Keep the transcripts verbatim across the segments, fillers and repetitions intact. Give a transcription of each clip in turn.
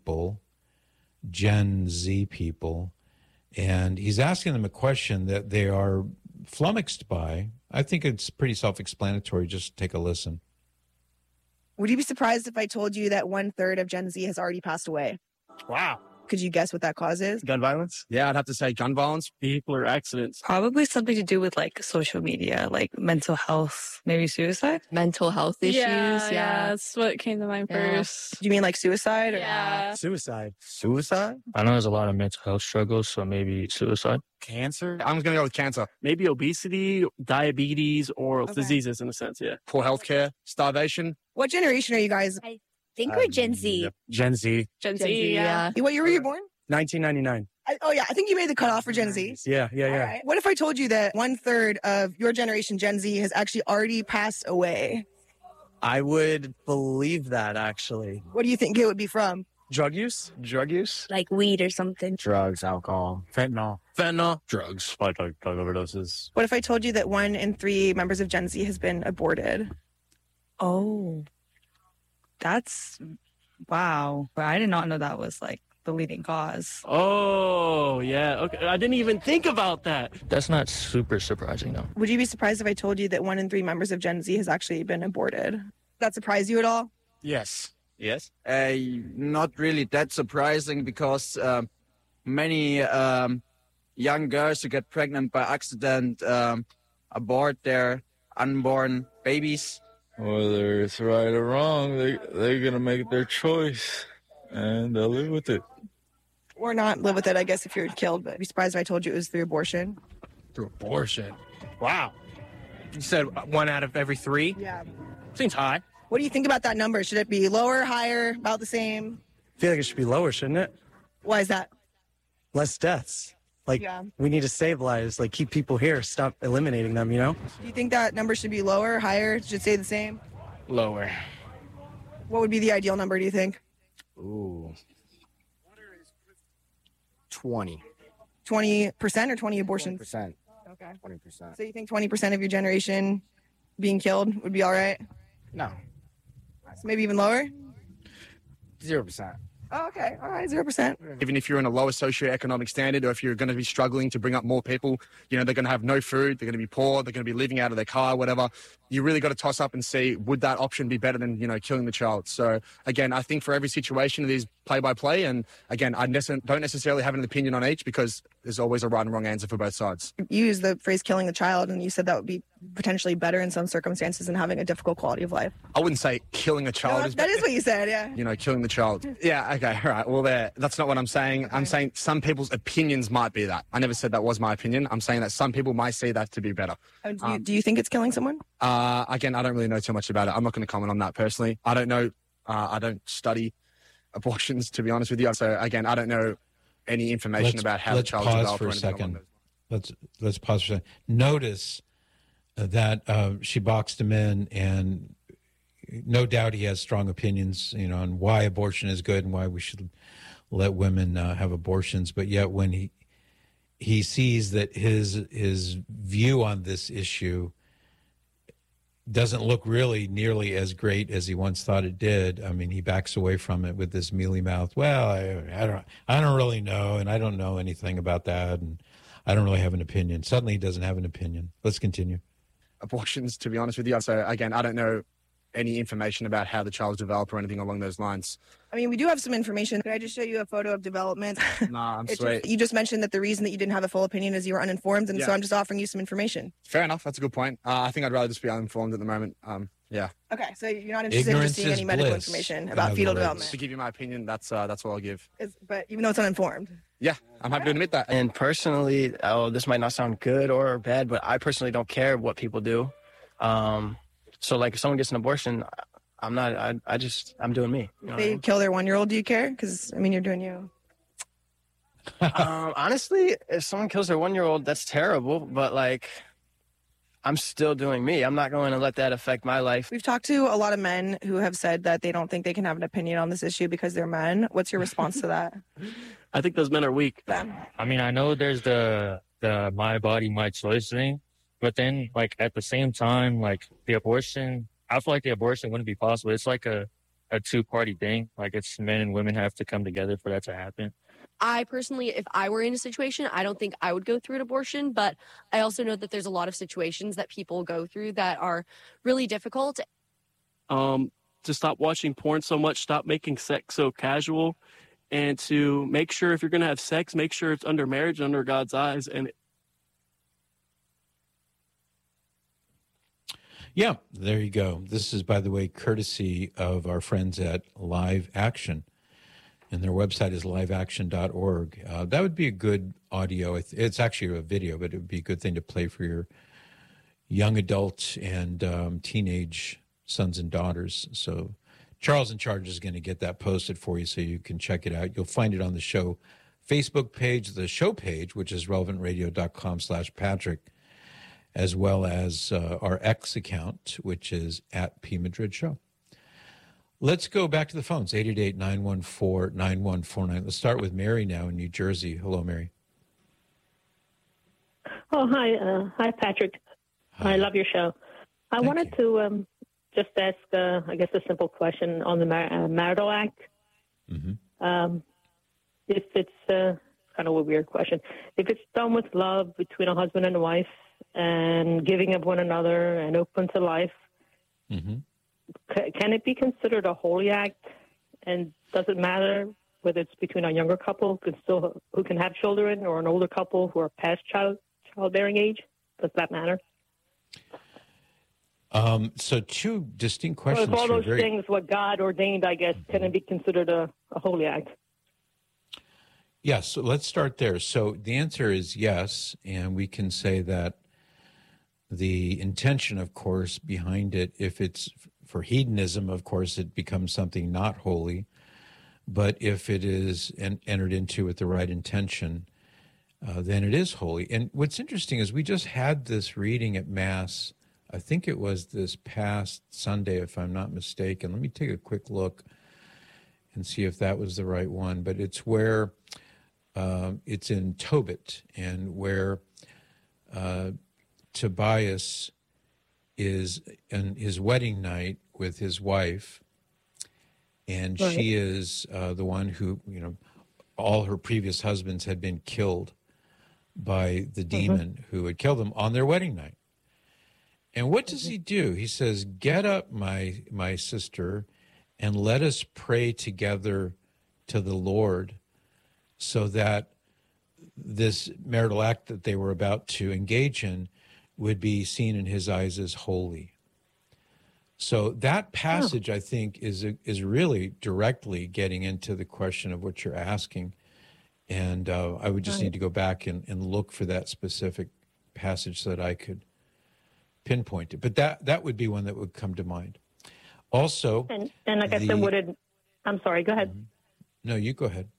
people, Gen Z people, and he's asking them a question that they are flummoxed by. I think it's pretty self-explanatory. Just take a listen. Would you be surprised if I told you that one third of Gen Z has already passed away? Wow. Could you guess what that cause is? Gun violence? Yeah, I'd have to say gun violence, vehicular accidents. Probably something to do with like social media, like mental health, maybe suicide. Mental health issues. Yeah, Yeah, yeah, that's what came to mind Yeah. first. Do you mean like suicide? Or? Yeah. Suicide. Suicide? I know there's a lot of mental health struggles, so maybe suicide. Cancer? I'm going to go with cancer. Maybe obesity, diabetes, or Okay. diseases in a sense, yeah. Poor healthcare, starvation. What generation are you guys? I think we're Gen Z. Gen Z. Gen, Gen Z, Z, yeah. What year were you born? nineteen ninety-nine. I, oh, yeah. I think you made the cutoff for Gen Z. Yeah, yeah, All yeah. right. What if I told you that one third of your generation, Gen Z, has actually already passed away? I would believe that, actually. What do you think it would be from? Drug use? Drug use? Like weed or something. Drugs, alcohol, fentanyl. Fentanyl, drugs, probably drug, drug overdoses. What if I told you that one in three members of Gen Z has been aborted? Oh, that's wow. But I did not know that was like the leading cause. Oh, yeah. Okay. I didn't even think about that. That's not super surprising, though. Would you be surprised if I told you that one in three members of Gen Z has actually been aborted? That surprise you at all? Yes. Yes? Uh, not really that surprising because um, many um, young girls who get pregnant by accident um, abort their unborn babies. Whether it's right or wrong, they, they're going to make their choice and they'll live with it. Or not live with it, I guess, if you're killed. But I'd be surprised if I told you it was through abortion. Through abortion. Wow. You said one out of every three? Yeah. Seems high. What do you think about that number? Should it be lower, higher, about the same? I feel like it should be lower, shouldn't it? Why is that? Less deaths. Like, Yeah. we need to save lives. Like, keep people here. Stop eliminating them, you know? Do you think that number should be lower, higher? Should it stay the same? Lower. What would be the ideal number, do you think? Ooh. twenty. twenty percent or twenty abortions? percent. Okay. twenty percent. So you think twenty percent of your generation being killed would be all right? No. So maybe even lower? Zero percent. Oh, okay. All right, zero percent. Even if you're in a lower socioeconomic standard or if you're going to be struggling to bring up more people, you know, they're going to have no food, they're going to be poor, they're going to be living out of their car, whatever. You really got to toss up and see, would that option be better than, you know, killing the child? So, again, I think for every situation it is play by play. And, again, I nece- don't necessarily have an opinion on each because there's always a right and wrong answer for both sides. You used the phrase killing the child, and you said that would be potentially better in some circumstances than having a difficult quality of life. I wouldn't say killing a child No, is that better. is what you said, yeah. You know, killing the child. Yeah, okay, all right. Well, there. That's not what I'm saying. Okay. I'm saying some people's opinions might be that. I never said that was my opinion. I'm saying that some people might see that to be better. Uh, Do you, Um, do you think it's killing someone? Uh, again, I don't really know too much about it. I'm not going to comment on that personally. I don't know. Uh, I don't study abortions, to be honest with you. So, again, I don't know any information Let's- about how the let's child pause developed for or a anything along second. those lines. Let's let's pause for a second. Notice uh, that uh, she boxed him in, and no doubt he has strong opinions, you know, on why abortion is good and why we should let women uh, have abortions. But yet, when he he sees that his his view on this issue doesn't look really nearly as great as he once thought it did. I mean, he backs away from it with this mealy mouth. Well, I, I don't, I don't really know, and I don't know anything about that, and I don't really have an opinion. Suddenly, he doesn't have an opinion. Let's continue. Abortions, to be honest with you. So, again, I don't know any information about how the child's developed or anything along those lines. I mean, we do have some information. Could I just show you a photo of development? Nah, I'm It's sweet. just, you just mentioned that the reason that you didn't have a full opinion is you were uninformed, and so Yeah. I'm just offering you some information. Fair enough. That's a good point. Uh, I think I'd rather just be uninformed at the moment. Um, yeah. Okay, so you're not interested Ignorance in just seeing is any medical bliss, information in about other fetal words. development, To give you my opinion, that's uh, that's all I'll give. It's- but even though it's uninformed. Yeah, I'm happy to admit that. And personally, oh, this might not sound good or bad, but I personally don't care what people do. Um, so, like, if someone gets an abortion, I'm not, I, I just, I'm doing me. You know If they kill their one-year-old, do you care? Because, I mean, you're doing you. what I mean? um, honestly, if someone kills their one-year-old, that's terrible, but, like, I'm still doing me. I'm not going to let that affect my life. We've talked to a lot of men who have said that they don't think they can have an opinion on this issue because they're men. What's your response to that? I think those men are weak. Ben? I mean, I know there's the the my body, my choice thing, but then like at the same time, like the abortion, I feel like the abortion wouldn't be possible. It's like a a two party thing. Like it's men and women have to come together for that to happen. I personally, if I were in a situation, I don't think I would go through an abortion, but I also know that there's a lot of situations that people go through that are really difficult. Um, to stop watching porn so much, stop making sex so casual, and to make sure if you're going to have sex, make sure it's under marriage, under God's eyes. And Yeah, there you go. This is, by the way, courtesy of our friends at Live Action. And their website is live action dot org. Uh, that would be a good audio. It's actually a video, but it would be a good thing to play for your young adult and um, teenage sons and daughters. So Charles in Charge is going to get that posted for you so you can check it out. You'll find it on the show Facebook page, the show page, which is relevant radio dot com slash Patrick, as well as uh, our X account, which is at P Madrid Show. Let's go back to the phones, eight eight eight, nine one four, nine one four nine. Let's start with Mary now in New Jersey. Hello, Mary. Oh, hi. Uh, hi, Patrick. Hi. I love your show. I Thank wanted you. to um, just ask, uh, I guess, a simple question on the Mar- uh, Marital Act. Mm-hmm. Um, if it's uh, kind of a weird question. If it's done with love between a husband and a wife and giving of one another and open to life, Mm-hmm. c- can it be considered a holy act? And does it matter whether it's between a younger couple who can still who can have children or an older couple who are past child childbearing age? Does that matter? Um, so two distinct Well, questions. if all here. those Very- things what God ordained, I guess, can it be considered a, a holy act? Yes, so let's start there. So the answer is yes, and we can say that the intention, of course, behind it, if it's for hedonism, of course, it becomes something not holy. But if it is en- entered into with the right intention, uh, then it is holy. And what's interesting is we just had this reading at Mass. I think it was this past Sunday, if I'm not mistaken. Let me take a quick look and see if that was the right one. But it's where um, it's in Tobit, and where uh, Tobias is on his wedding night with his wife, and Right. she is uh, the one who, you know, all her previous husbands had been killed by the demon who had killed them on their wedding night. And what does he do? He says, "Get up, my my sister, and let us pray together to the Lord, so that this marital act that they were about to engage in would be seen in his eyes as holy." So that passage, I think, is is really directly getting into the question of what you're asking. And uh, I would just Right. need to go back and, and look for that specific passage so that I could pinpoint it. But that, that would be one that would come to mind. Also, And and like I the- said, would it? I'm sorry. Go ahead. no, you go ahead.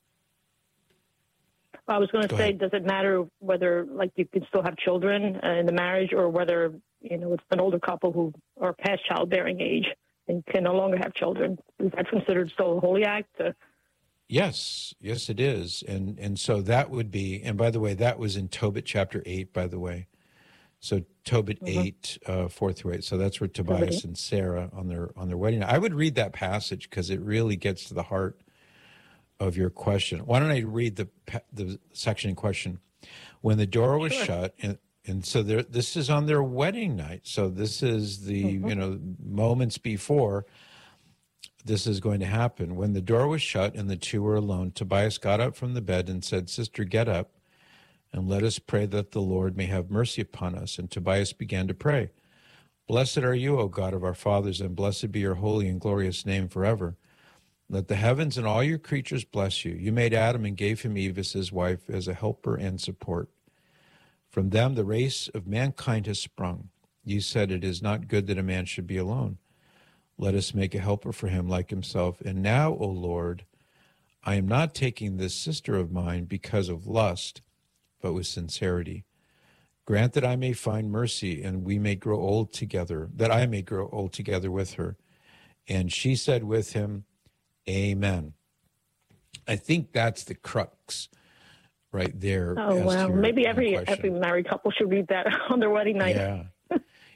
I was going Go to say, ahead. does it matter whether like you can still have children uh, in the marriage, or whether you know it's an older couple who are past childbearing age and can no longer have children? Is that considered still a holy act? Uh, Yes, yes, it is. And and so that would be, and by the way, that was in Tobit chapter eight, by the way. So Tobit Mhm. eight, uh, four through eight. So that's where Tobias eight. and Sarah on their on their wedding. I would read that passage because it really gets to the heart of your question. Why don't I read the pa- the section in question? When the door was Sure. shut, and and so there, this is on their wedding night. So this is the Mhm. you know moments before this is going to happen. When the door was shut and the two were alone, Tobias got up from the bed and said, "Sister, get up and let us pray that the Lord may have mercy upon us." And Tobias began to pray. "Blessed are you, O God of our fathers, and blessed be your holy and glorious name forever. Let the heavens and all your creatures bless you. You made Adam and gave him Eve as his wife, as a helper and support. From them the race of mankind has sprung. You said it is not good that a man should be alone. Let us make a helper for him like himself. And now, O Lord, I am not taking this sister of mine because of lust, but with sincerity. Grant that I may find mercy and we may grow old together, that I may grow old together with her." And she said with him, "Amen." I think that's the crux right there. oh as to wow! your- Maybe your every question. every married couple should read that on their wedding night. Yeah.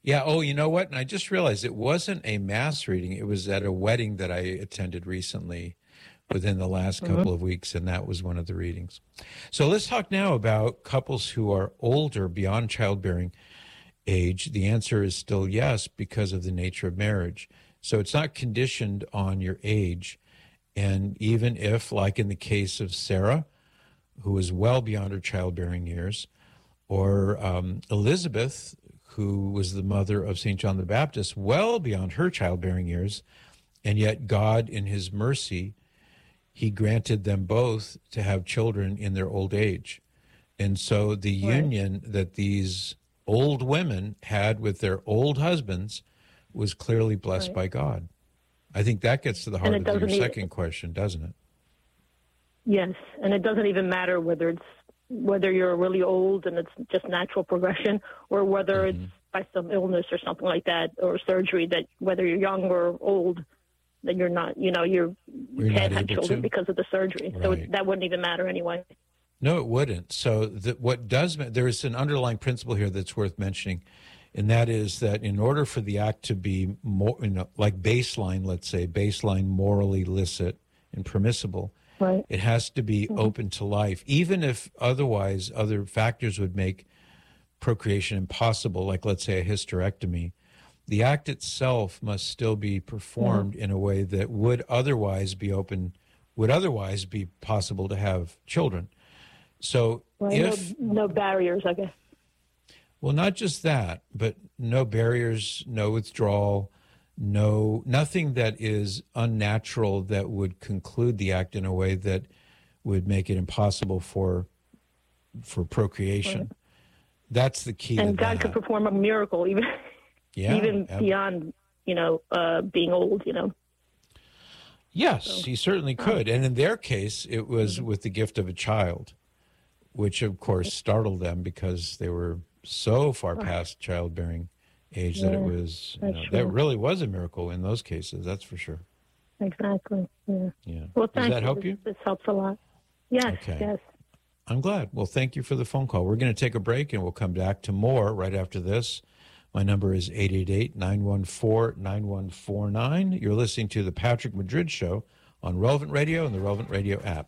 Yeah. Oh, you know what? And I just realized it wasn't a mass reading. It was at a wedding that I attended recently within the last Mhm. couple of weeks, and that was one of the readings. So let's talk now about couples who are older, beyond childbearing age. The answer is still yes, because of the nature of marriage. So it's not conditioned on your age. And even if, like in the case of Sarah, who was well beyond her childbearing years, or um, Elizabeth, who was the mother of Saint John the Baptist, well beyond her childbearing years, and yet God, in his mercy, he granted them both to have children in their old age. And so the Right. union that these old women had with their old husbands was clearly blessed Right. by God. I think that gets to the And heart it of your doesn't even- second question, doesn't it? Yes, and it doesn't even matter whether it's whether you're really old and it's just natural progression, or whether Mm-hmm. it's by some illness or something like that, or surgery. That whether you're young or old, then you're not. You know, you're you You're not can't have able children to? because of the surgery. So Right. it, that wouldn't even matter anyway. No, it wouldn't. So the, what does ma- there is an underlying principle here that's worth mentioning, and that is that in order for the act to be more, you know, like baseline, let's say baseline morally licit and permissible, Right. it has to be Mhm. open to life, even if otherwise other factors would make procreation impossible, like let's say a hysterectomy. The act itself must still be performed in a way that would otherwise be open, would otherwise be possible to have children. So Right. if, no, no barriers, I guess. well, not just that, but no barriers, no withdrawal, no, nothing that is unnatural that would conclude the act in a way that would make it impossible for, for procreation. Right. That's the key And to God that. could perform a miracle even Yeah, even ab- beyond you know uh, being old. You know. Yes, he certainly could. And in their case, it was with the gift of a child, which of course startled them because they were so far past childbearing age that it Yeah, was, you that's know, that true. really was a miracle in those cases, that's for sure. Exactly. Yeah. Yeah. Well, Does thank that you. help This, you? this helps a lot. Yes. Okay. Yes. I'm glad. Well, thank you for the phone call. We're going to take a break and we'll come back to more right after this. My number is eight eight eight, nine one four, nine one four nine. You're listening to The Patrick Madrid Show on Relevant Radio and the Relevant Radio app.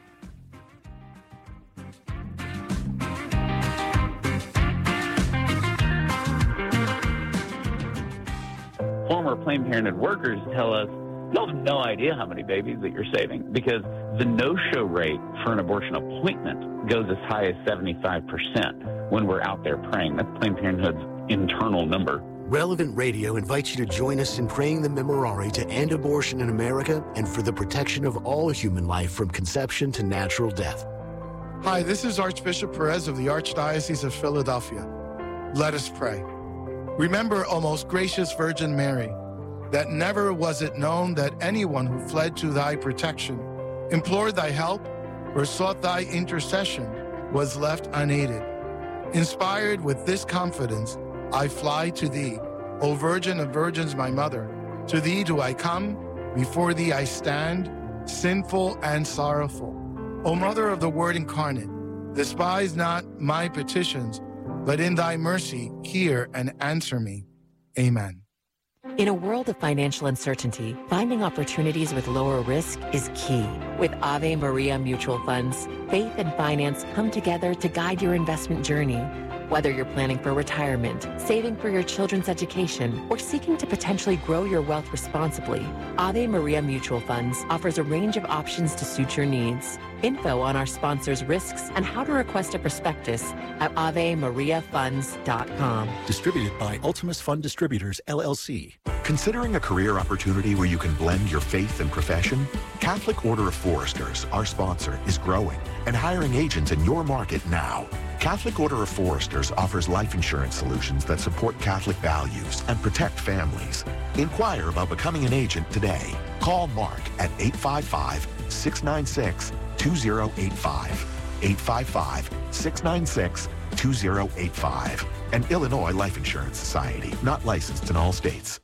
Former Planned Parenthood workers tell us you'll have no idea how many babies that you're saving because the no-show rate for an abortion appointment goes as high as seventy-five percent when we're out there praying. That's Planned Parenthood's internal number. Relevant Radio invites you to join us in praying the Memorare to end abortion in America and for the protection of all human life from conception to natural death. Hi, this is Archbishop Perez of the Archdiocese of Philadelphia. Let us pray. Remember, O most gracious Virgin Mary, that never was it known that anyone who fled to thy protection, implored thy help, or sought thy intercession was left unaided. Inspired with this confidence, I fly to thee, O Virgin of Virgins, my mother. To thee do I come, before thee I stand, sinful and sorrowful. O Mother of the Word incarnate, despise not my petitions, but in thy mercy hear and answer me. Amen. In a world of financial uncertainty, finding opportunities with lower risk is key. With Ave Maria Mutual Funds, faith and finance come together to guide your investment journey. Whether you're planning for retirement, saving for your children's education, or seeking to potentially grow your wealth responsibly, Ave Maria Mutual Funds offers a range of options to suit your needs. Info on our sponsors' risks and how to request a prospectus at ave maria funds dot com. Distributed by Ultimus Fund Distributors, L L C. Considering a career opportunity where you can blend your faith and profession? Catholic Order of Foresters, our sponsor, is growing and hiring agents in your market now. Catholic Order of Foresters offers life insurance solutions that support Catholic values and protect families. Inquire about becoming an agent today. Call Mark at eight five five, six nine six, two zero eight five. eight five five, six nine six, two zero eight five. An Illinois Life Insurance Society, not licensed in all states.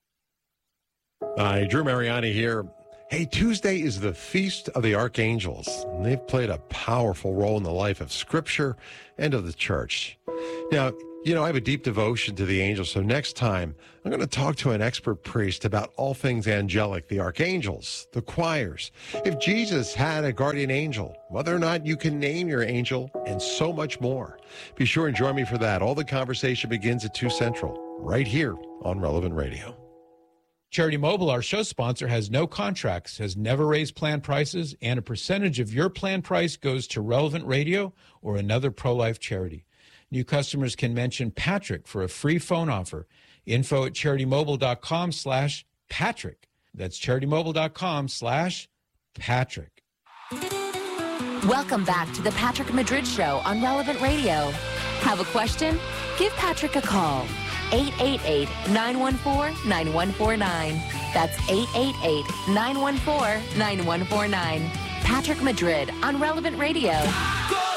Hi, Drew Mariani here. Hey, Tuesday is the Feast of the Archangels, and they've played a powerful role in the life of Scripture and of the Church. Now, You know, I have a deep devotion to the angels, so next time I'm going to talk to an expert priest about all things angelic, the archangels, the choirs. If Jesus had a guardian angel, whether or not you can name your angel, and so much more. Be sure and join me for that. All the conversation begins at two Central, right here on Relevant Radio. Charity Mobile, our show sponsor, has no contracts, has never raised plan prices, and a percentage of your plan price goes to Relevant Radio or another pro-life charity. New customers can mention Patrick for a free phone offer. Info at CharityMobile.com slash Patrick. That's CharityMobile.com slash Patrick. Welcome back to the Patrick Madrid Show on Relevant Radio. Have a question? Give Patrick a call. eight eight eight, nine one four, nine one four nine. That's eight eight eight, nine one four, nine one four nine. Patrick Madrid on Relevant Radio.